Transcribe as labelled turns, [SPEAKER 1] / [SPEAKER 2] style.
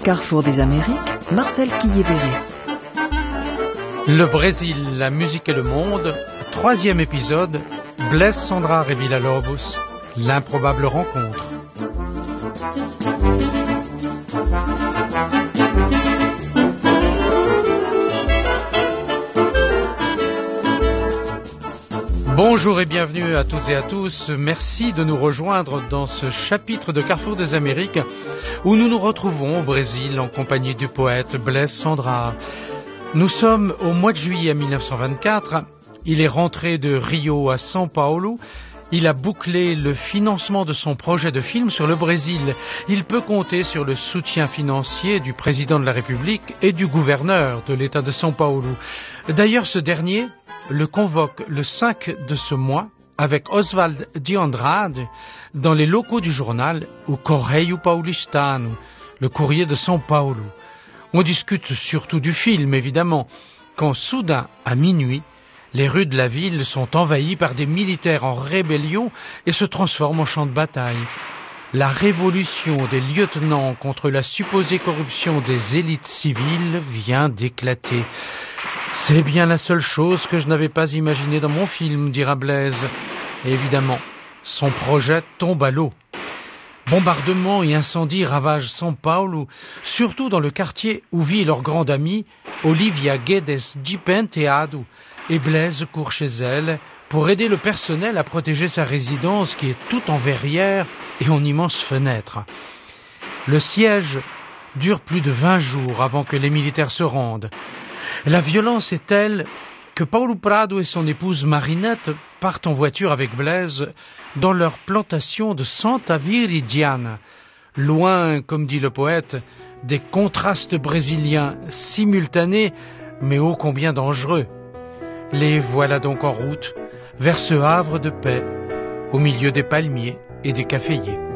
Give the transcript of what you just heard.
[SPEAKER 1] Carrefour des Amériques, Marcel Quillet-Béret.
[SPEAKER 2] Le Brésil, la musique et le monde, 3e épisode, Blaise Cendrars et Villa-Lobos, l'improbable rencontre. Bonjour et bienvenue à toutes et à tous. Merci de nous rejoindre dans ce chapitre de Carrefour des Amériques où nous nous retrouvons au Brésil en compagnie du poète Blaise Cendrars. Nous sommes au mois de juillet 1924. Il est rentré de Rio à São Paulo. Il a bouclé le financement de son projet de film sur le Brésil. Il peut compter sur le soutien financier du président de la République et du gouverneur de l'État de São Paulo. D'ailleurs, ce dernier le convoque le 5 de ce mois avec Oswald de Andrade dans les locaux du journal O Correio Paulistano, le courrier de São Paulo. On discute surtout du film, évidemment, quand soudain, à minuit, les rues de la ville sont envahies par des militaires en rébellion et se transforment en champ de bataille. La révolution des lieutenants contre la supposée corruption des élites civiles vient d'éclater. C'est bien la seule chose que je n'avais pas imaginée dans mon film, dira Blaise. Et évidemment, son projet tombe à l'eau. Bombardements et incendies ravagent São Paulo, surtout dans le quartier où vit leur grande amie, Olivia Guedes de Penteado, et Blaise court chez elle pour aider le personnel à protéger sa résidence qui est toute en verrière et en immenses fenêtres. Le siège dure plus de 20 jours avant que les militaires se rendent. La violence est telle que Paulo Prado et son épouse Marinette partent en voiture avec Blaise dans leur plantation de Santa Viridiana, loin, comme dit le poète, des contrastes brésiliens simultanés mais ô combien dangereux. Les voilà donc en route vers ce havre de paix au milieu des palmiers et des caféiers.